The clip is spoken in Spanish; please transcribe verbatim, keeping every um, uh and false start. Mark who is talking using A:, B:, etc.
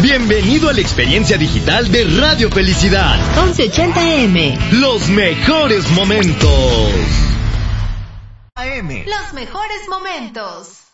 A: Bienvenido a la experiencia digital de Radio Felicidad.
B: once ochenta A M.
A: Los mejores momentos.
C: A M.
D: Los mejores momentos.